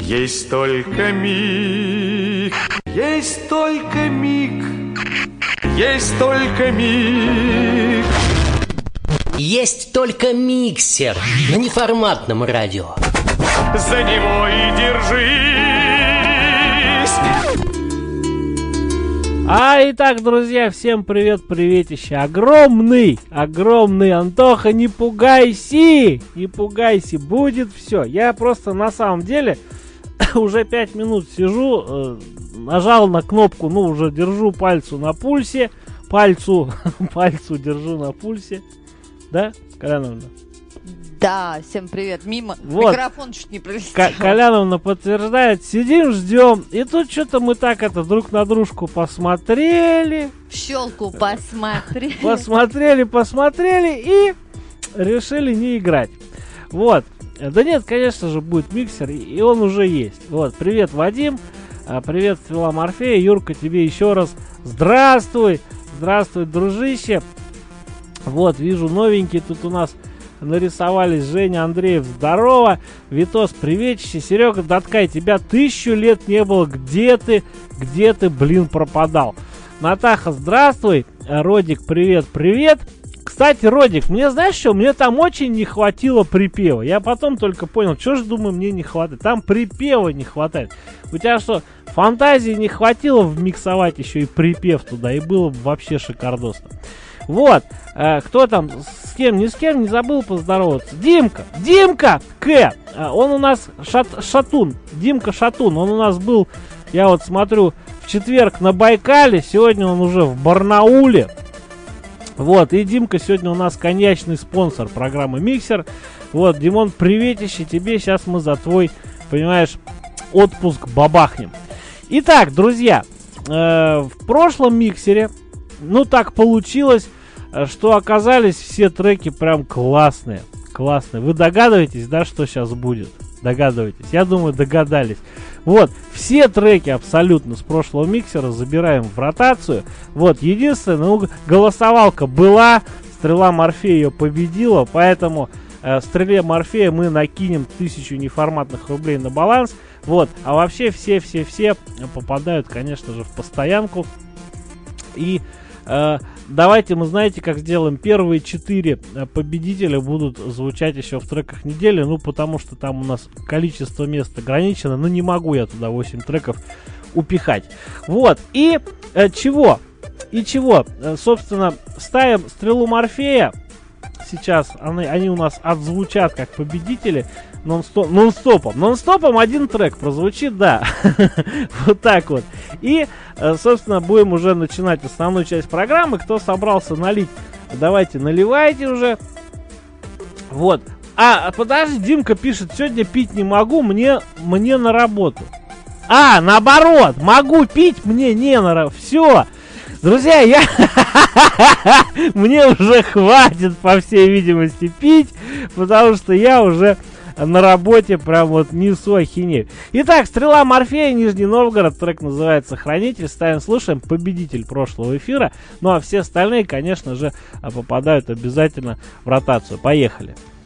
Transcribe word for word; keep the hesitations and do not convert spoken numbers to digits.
Есть только миг, есть только миг, есть только миг. Есть только миксер на неформатном радио. За него и держись. А итак, друзья, всем привет, приветище. Огромный, огромный Антоха, не пугайся, не пугайся, будет все. Я просто на самом деле уже пять минут сижу, э, нажал на кнопку, ну уже держу пальцу на пульсе, пальцу, пальцу держу на пульсе. Да, Коляновна? Да, всем привет. Мимо. Вот. Микрофон чуть не пролетел. К- Коляновна подтверждает. Сидим, ждем. И тут что-то мы так это друг на дружку посмотрели. В щелку посмотрели. Посмотрели, посмотрели и решили не играть. Вот. Да нет, конечно же, будет миксер, и он уже есть. Вот. Привет, Вадим. Привет, Стрела Морфея. Юрка, тебе еще раз здравствуй. Здравствуй, дружище. Вот, вижу, новенькие тут у нас нарисовались. Женя Андреев, здорово. Витос, приветище. Серега Даткай, тебя тысячу лет не было. Где ты? Где ты, блин, пропадал? Натаха, здравствуй. Родик, привет, привет. Кстати, Родик, мне знаешь что? Мне там очень не хватило припева. Я потом только понял, что же, думаю, мне не хватает. Там припева не хватает. У тебя что, фантазии не хватило вмиксовать еще и припев туда? И было бы вообще шикардосно. Вот, э, кто там, с кем, ни с кем не забыл поздороваться. Димка, Димка К, э, он у нас шат, шатун, Димка Шатун, он у нас был, я вот смотрю, в четверг на Байкале, сегодня он уже в Барнауле. Вот, и Димка сегодня у нас коньячный спонсор программы Миксер. Вот, Димон, приветище тебе, сейчас мы за твой, понимаешь, отпуск бабахнем. Итак, друзья, э, в прошлом миксере, ну так получилось, что оказались все треки прям классные, классные. Вы догадываетесь, да, что сейчас будет? Догадываетесь? Я думаю, догадались. Вот, все треки абсолютно с прошлого миксера забираем в ротацию. Вот, единственное, ну, голосовалка была, Стрела Морфея ее победила, поэтому э, Стреле Морфея мы накинем тысячу неформатных рублей на баланс. Вот, а вообще все-все-все попадают, конечно же, в постоянку. И э, давайте мы, знаете, как сделаем. Первые четыре победителя будут звучать еще в треках недели. Ну, потому что там у нас количество мест ограничено. Но не могу я туда восемь треков упихать. Вот. И э, чего? И чего? Э, собственно, ставим Стрелу Морфея. Сейчас они, они у нас отзвучат как победители нон-стоп, нон-стопом. Нон-стопом один трек прозвучит, да. Вот так вот. И, собственно, будем уже начинать основную часть программы. Кто собрался налить, давайте наливайте уже. Вот. А, подожди, Димка пишет, сегодня пить не могу, мне, мне на работу. А, наоборот, могу пить, мне не на работу. Все. Друзья, я... мне уже хватит, по всей видимости, пить, потому что я уже на работе прям вот несу ахинею. Итак, Стрела Морфея, Нижний Новгород, трек называется «Хранитель». Ставим, слушаем, победитель прошлого эфира. Ну а все остальные, конечно же, попадают обязательно в ротацию. Поехали.